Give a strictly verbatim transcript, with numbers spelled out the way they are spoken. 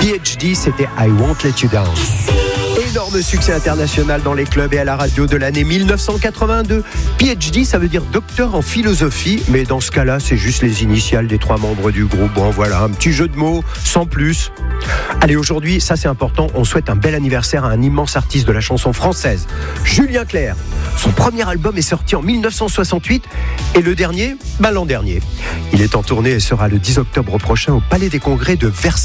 P H D, c'était I Won't Let You Down. Énorme succès international dans les clubs et à la radio de l'année dix-neuf cent quatre-vingt-deux. P H D, ça veut dire docteur en philosophie, mais dans ce cas-là, c'est juste les initiales des trois membres du groupe. Bon, voilà, un petit jeu de mots, sans plus. Allez, aujourd'hui, ça c'est important, on souhaite un bel anniversaire à un immense artiste de la chanson française, Julien Clerc. Son premier album est sorti en dix-neuf cent soixante-huit et le dernier, ben l'an dernier. Il est en tournée et sera le dix octobre prochain au Palais des Congrès de Versailles.